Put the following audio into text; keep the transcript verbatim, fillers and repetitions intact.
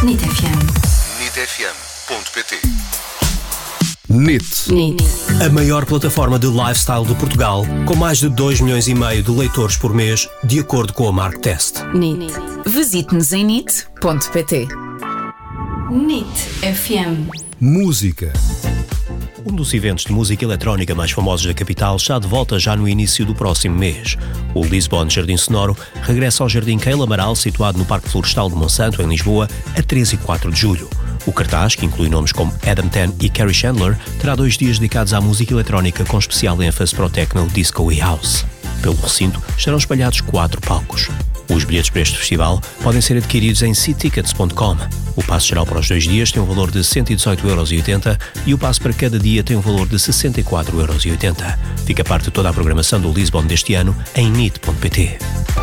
N I T F M. N I T F M ponto pt. N I T. N I T. A maior plataforma de lifestyle de Portugal, com mais de dois milhões e meio de leitores por mês, de acordo com a Marktest. N I T. Visite-nos em N I T ponto pt. N I T F M. Música. Um dos eventos de música eletrónica mais famosos da capital está de volta já no início do próximo mês. O Lisbon Jardim Sonoro regressa ao Jardim Keila Amaral, situado no Parque Florestal de Monsanto, em Lisboa, a três e quatro de julho. O cartaz, que inclui nomes como Adam Ten e Carrie Chandler, terá dois dias dedicados à música eletrónica com especial ênfase para o techno, disco e house. Pelo recinto estarão espalhados quatro palcos. Os bilhetes para este festival podem ser adquiridos em c tickets ponto com. O passe geral para os dois dias tem um valor de cento e dezoito euros e oitenta centavos e o passe para cada dia tem um valor de sessenta e quatro euros e oitenta centavos. Fica parte de toda a programação do Lisbon deste ano em N I T ponto pt.